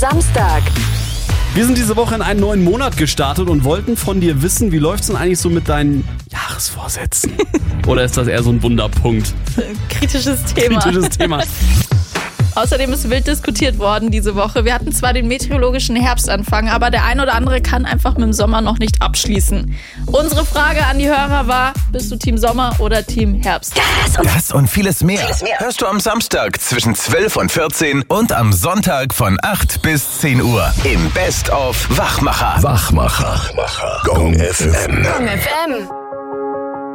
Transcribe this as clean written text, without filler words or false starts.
Samstag. Wir sind diese Woche in einen neuen Monat gestartet und wollten von dir wissen, wie läuft's denn eigentlich so mit deinen Jahresvorsätzen? Oder ist das eher so ein Wunderpunkt? Kritisches Thema. Außerdem ist wild diskutiert worden diese Woche. Wir hatten zwar den meteorologischen Herbstanfang, aber der ein oder andere kann einfach mit dem Sommer noch nicht abschließen. Unsere Frage an die Hörer war, bist du Team Sommer oder Team Herbst? Das und vieles mehr hörst du am Samstag zwischen 12 und 14 und am Sonntag von 8 bis 10 Uhr im Best of Wachmacher. Gong FM. Gong FM.